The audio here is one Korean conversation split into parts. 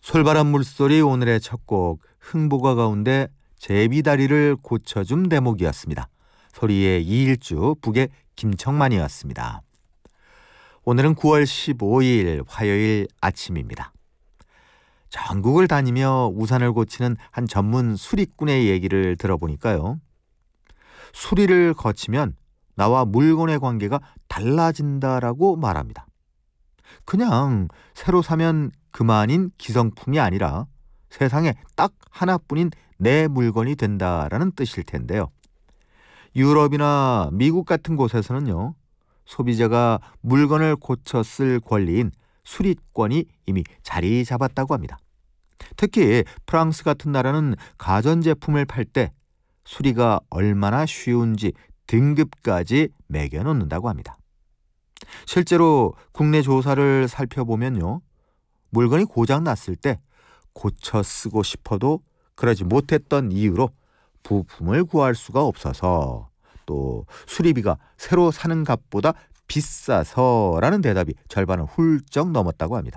솔바람 물소리 오늘의 첫 곡 흥부가 가운데 제비다리를 고쳐줌 대목이었습니다. 소리의 이일주 북의 김청만이었습니다. 오늘은 9월 15일 화요일 아침입니다. 전국을 다니며 우산을 고치는 한 전문 수리꾼의 얘기를 들어보니까요. 수리를 거치면 나와 물건의 관계가 달라진다라고 말합니다. 그냥 새로 사면 그만인 기성품이 아니라 세상에 딱 하나뿐인 내 물건이 된다라는 뜻일 텐데요. 유럽이나 미국 같은 곳에서는요. 소비자가 물건을 고쳐 쓸 권리인 수리권이 이미 자리 잡았다고 합니다. 특히 프랑스 같은 나라는 가전제품을 팔 때 수리가 얼마나 쉬운지 등급까지 매겨놓는다고 합니다. 실제로 국내 조사를 살펴보면요. 물건이 고장났을 때 고쳐 쓰고 싶어도 그러지 못했던 이유로 부품을 구할 수가 없어서 또 수리비가 새로 사는 값보다 비싸서라는 대답이 절반을 훌쩍 넘었다고 합니다.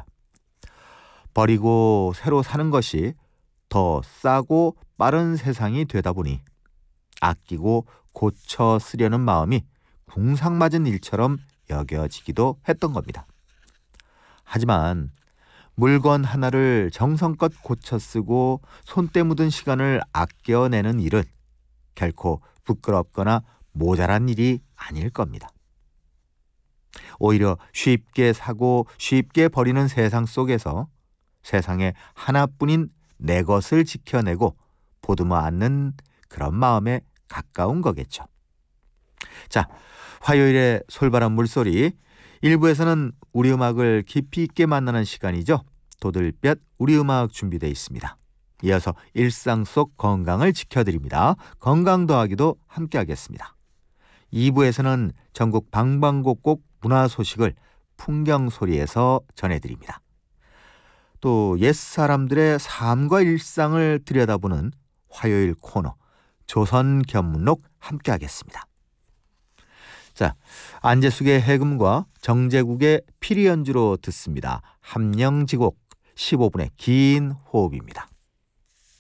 버리고 새로 사는 것이 더 싸고 빠른 세상이 되다 보니 아끼고 고쳐 쓰려는 마음이 궁상맞은 일처럼 여겨지기도 했던 겁니다. 하지만 물건 하나를 정성껏 고쳐 쓰고 손때 묻은 시간을 아껴내는 일은 결코 부끄럽거나 모자란 일이 아닐 겁니다. 오히려 쉽게 사고 쉽게 버리는 세상 속에서 세상에 하나뿐인 내 것을 지켜내고 보듬어 안는 그런 마음에 가까운 거겠죠. 자, 화요일의 솔바람 물소리 1부에서는 우리 음악을 깊이 있게 만나는 시간이죠. 도들볕 우리 음악 준비되어 있습니다. 이어서 일상 속 건강을 지켜드립니다. 건강 더하기도 함께 하겠습니다. 2부에서는 전국 방방곡곡 문화 소식을 풍경소리에서 전해드립니다. 또 옛사람들의 삶과 일상을 들여다보는 화요일 코너 조선견문록 함께 하겠습니다. 자, 안재숙의 해금과 정제국의 피리 연주로 듣습니다. 함령지곡 15분의 긴 호흡입니다.